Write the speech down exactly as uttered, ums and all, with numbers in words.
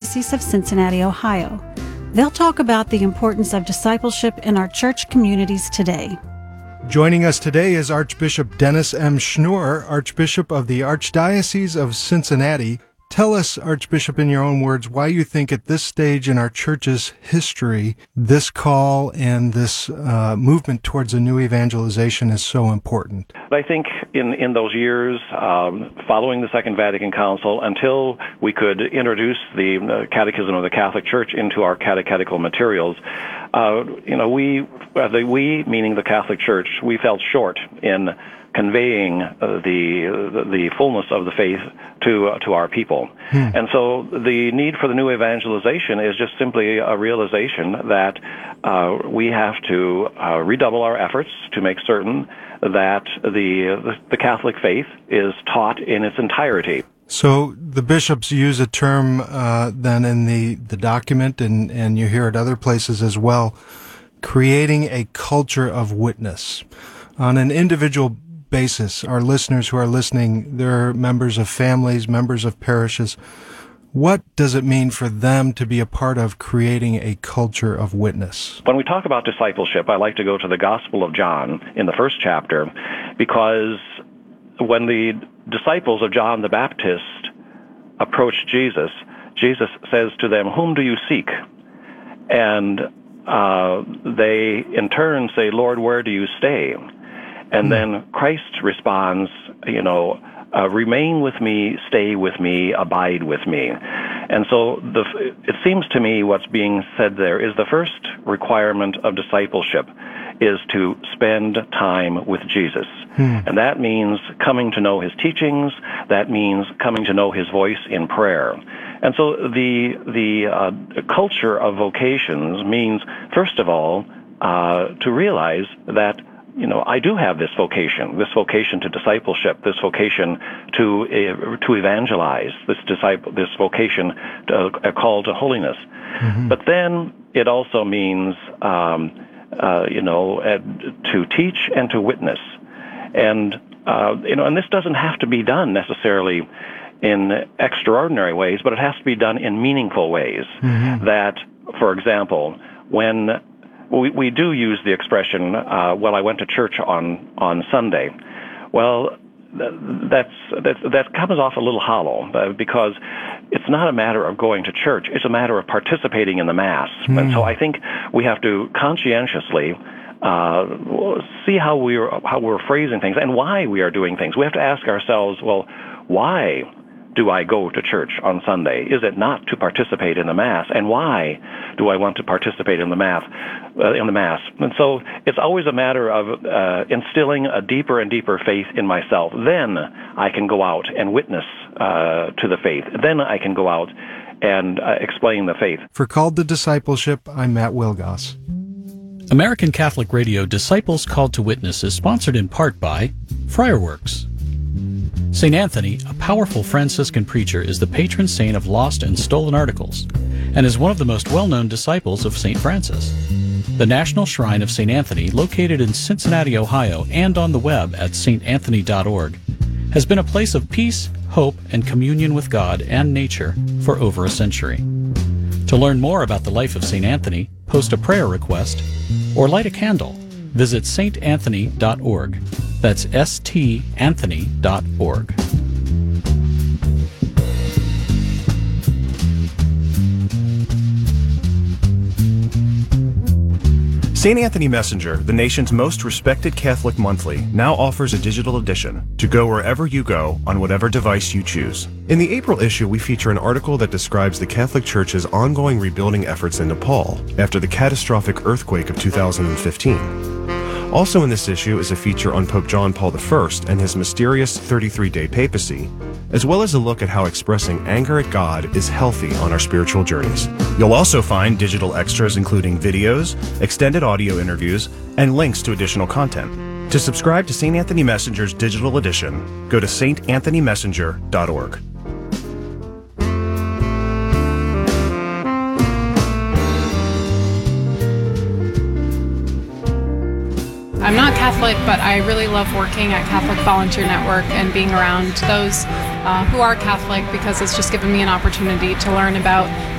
Archdiocese of Cincinnati, Ohio. They'll talk about the importance of discipleship in our church communities today. Joining us today is Archbishop Dennis M. Schnur, Archbishop of the Archdiocese of Cincinnati. Tell us, Archbishop, in your own words, why you think at this stage in our church's history, this call and this uh, movement towards a new evangelization is so important. I think in, in those years um, following the Second Vatican Council, until we could introduce the uh, Catechism of the Catholic Church into our catechetical materials, uh, you know, we, uh, the we, meaning the Catholic Church, we felt short in conveying uh, the, the the fullness of the faith to uh, to our people. Hmm. And so the need for the new evangelization is just simply a realization that uh, we have to uh, redouble our efforts to make certain that the, the Catholic faith is taught in its entirety. So the bishops use a term uh, then in the, the document, and, and you hear it other places as well, creating a culture of witness. On an individual basis, our listeners who are listening, they're members of families, members of parishes. What does it mean for them to be a part of creating a culture of witness? When we talk about discipleship, I like to go to the Gospel of John in the first chapter, because when the disciples of John the Baptist approach Jesus, Jesus says to them, "Whom do you seek?" And uh, they in turn say, "Lord, where do you stay?" And then Christ responds, you know, uh, remain with me, stay with me, abide with me. And so the, it seems to me what's being said there is the first requirement of discipleship is to spend time with Jesus. Hmm. And that means coming to know his teachings. That means coming to know his voice in prayer. And so the, the uh, culture of vocations means, first of all, uh, to realize that you know, I do have this vocation, this vocation to discipleship, this vocation to uh, to evangelize, this disciple, this vocation, to, a call to holiness. Mm-hmm. But then it also means, um, uh, you know, uh, to teach and to witness, and uh, you know, and this doesn't have to be done necessarily in extraordinary ways, but it has to be done in meaningful ways. Mm-hmm. That, for example, when We, we do use the expression, uh, well, I went to church on, on Sunday. Well, that's, that's, that comes off a little hollow, uh, because it's not a matter of going to church. It's a matter of participating in the Mass. Mm. And so I think we have to conscientiously uh, see how we're, how we're phrasing things and why we are doing things. We have to ask ourselves, well, why do I go to church on Sunday? Is it not to participate in the Mass? And why do I want to participate in the Mass? Uh, in the Mass? And so it's always a matter of uh, instilling a deeper and deeper faith in myself. Then I can go out and witness uh, to the faith. Then I can go out and uh, explain the faith. For Called to Discipleship, I'm Matt Wilgoss. American Catholic Radio Disciples Called to Witness is sponsored in part by Friarworks. Saint Anthony, a powerful Franciscan preacher, is the patron saint of lost and stolen articles, and is one of the most well-known disciples of Saint Francis. The National Shrine of Saint Anthony, located in Cincinnati, Ohio, and on the web at saint anthony dot org, has been a place of peace, hope, and communion with God and nature for over a century. To learn more about the life of Saint Anthony, post a prayer request, or light a candle, visit saint anthony dot org. That's S T anthony dot org. Saint Anthony Messenger, the nation's most respected Catholic monthly, now offers a digital edition to go wherever you go on whatever device you choose. In the April issue, we feature an article that describes the Catholic Church's ongoing rebuilding efforts in Nepal after the catastrophic earthquake of two thousand fifteen. Also in this issue is a feature on Pope John Paul the First and his mysterious thirty-three day papacy, as well as a look at how expressing anger at God is healthy on our spiritual journeys. You'll also find digital extras including videos, extended audio interviews, and links to additional content. To subscribe to Saint Anthony Messenger's digital edition, go to saint anthony messenger dot org. I'm not Catholic, but I really love working at Catholic Volunteer Network and being around those uh, who are Catholic, because it's just given me an opportunity to learn about